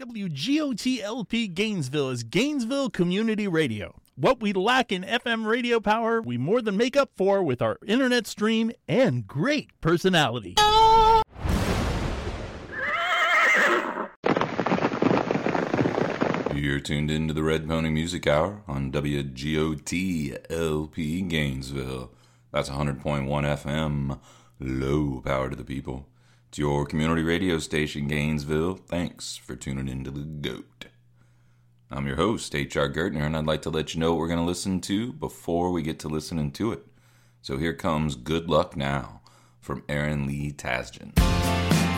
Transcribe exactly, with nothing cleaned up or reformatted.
W G O T L P Gainesville is Gainesville Community Radio. What we lack in F M radio power, we more than make up for with our internet stream and great personality. You're tuned into the Red Pony Music Hour on W G O T L P Gainesville. That's one hundred point one F M. Low power to the people. It's your community radio station, Gainesville. Thanks for tuning into the GOAT. I'm your host, H R Gertner, and I'd like to let you know what we're going to listen to before we get to listening to it. So here comes Good Luck Now from Aaron Lee Tasjan.